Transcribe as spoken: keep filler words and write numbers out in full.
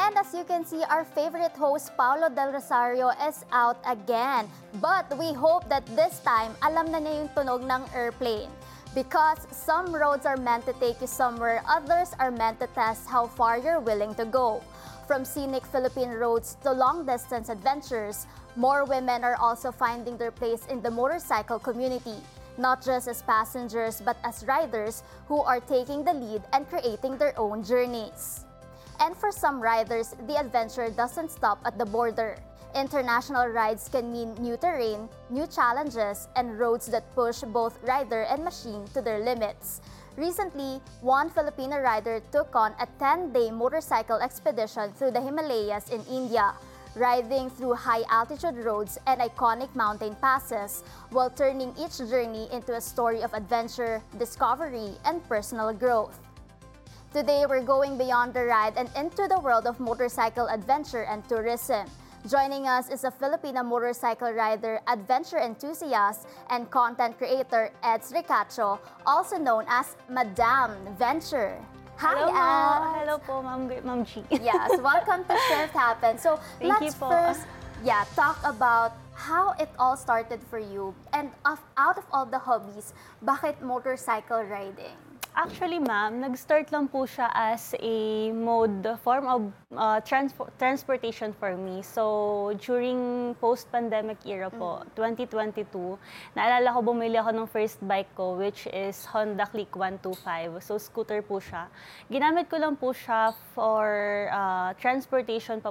And as you can see, our favorite host, Paulo Del Rosario, is out again. But we hope that this time, alam na niya yung tunog ng airplane. Because some roads are meant to take you somewhere, others are meant to test how far you're willing to go. From scenic Philippine roads to long-distance adventures, more women are also finding their place in the motorcycle community, not just as passengers but as riders who are taking the lead and creating their own journeys. And for some riders, the adventure doesn't stop at the border. International rides can mean new terrain, new challenges, and roads that push both rider and machine to their limits. Recently, one Filipino rider took on a ten-day motorcycle expedition through the Himalayas in India, riding through high-altitude roads and iconic mountain passes, while turning each journey into a story of adventure, discovery, and personal growth. Today, we're going beyond the ride and into the world of motorcycle adventure and tourism. Joining us is a Filipina motorcycle rider, adventure enthusiast, and content creator, Eds Ricacho, also known as Madam Venture. Hi, Hello, Eds. Hello po, Ma'am Ma'am G. Yes, welcome to Shift Happen. So Thank let's you po. first, yeah, talk about how it all started for you. And of, out of all the hobbies, bakit motorcycle riding? Actually, ma'am, nag-start lang po siya as a mode, form of uh, transpo- transportation for me. So, during post-pandemic era po, twenty twenty-two, naalala ko bumili ako ng first bike ko, which is Honda Click one twenty-five. So, scooter po siya. Ginamit ko lang po siya for uh, transportation pa